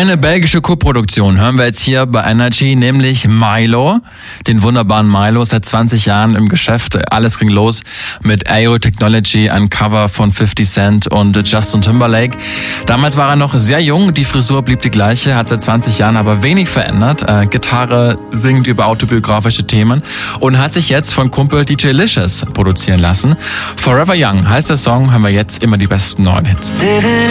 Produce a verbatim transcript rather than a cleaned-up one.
Eine belgische Koproduktion hören wir jetzt hier bei Energy, nämlich Milo. Den wunderbaren Milo, seit zwanzig Jahren im Geschäft. Alles ging los mit Ayo Technology, ein Cover von fifty Cent und Justin Timberlake. Damals war er noch sehr jung, die Frisur blieb die gleiche, hat seit zwanzig Jahren aber wenig verändert. Äh, Gitarre, singt über autobiografische Themen und hat sich jetzt von Kumpel D J Licious produzieren lassen. Forever Young heißt der Song, haben wir jetzt immer die besten neuen Hits.